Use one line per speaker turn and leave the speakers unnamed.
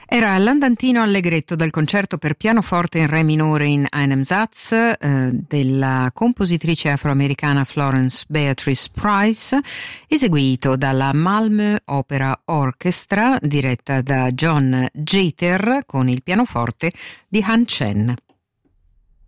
Era l'andantino allegretto dal concerto per pianoforte in re minore in einem Satz della compositrice afroamericana Florence Beatrice Price, eseguito dalla Malmö Opera Orchestra diretta da John Jeter con il pianoforte di Han Chen.